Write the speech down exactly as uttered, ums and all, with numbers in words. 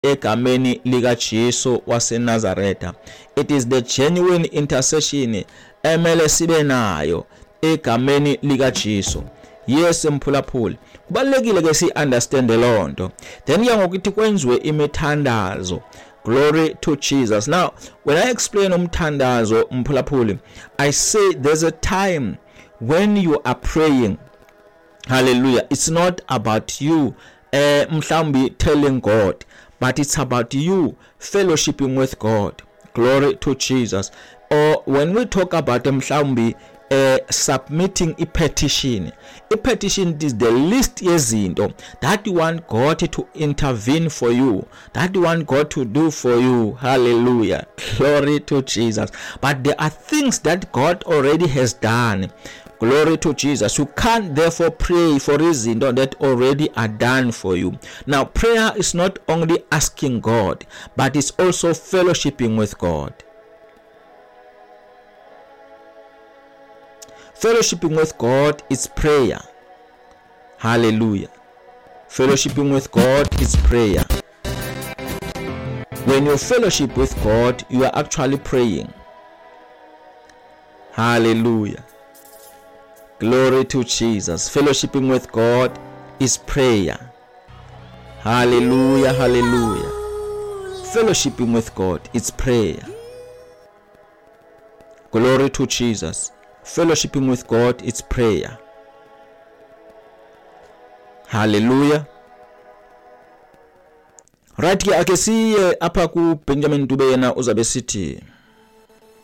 egameni lika Jesu waseNazaretha. It is the genuine intercession emele sibe nayo egameni lika Jesu. Yes mphulaphuli, kubalekile ke si understand lonto. Then ke ngokuthi kwenziwe imithandazo. Glory to Jesus. Now, when I explain umthandazo mphulaphuli, I say there's a time when you are praying. Hallelujah. It's not about you uh, mhlambi telling God, but it's about you fellowshipping with God. Glory to Jesus. Or when we talk about mhlambi uh, submitting a petition, a petition is the least yezinto that you want God to intervene for you, that you want God to do for you. Hallelujah. Glory to Jesus. But there are things that God already has done. Glory to Jesus. You can't therefore pray for reasons that already are done for you. Now, prayer is not only asking God, but it's also fellowshipping with God. Fellowshipping with God is prayer. Hallelujah. Fellowshipping with God is prayer. When you fellowship with God, you are actually praying. Hallelujah. Glory to Jesus. Fellowshipping with God is prayer. Hallelujah, hallelujah. Fellowshipping with God is prayer. Glory to Jesus. Fellowshipping with God is prayer. Hallelujah. Right here ake siye apha ku Benjamin Dube yena uzabe sithi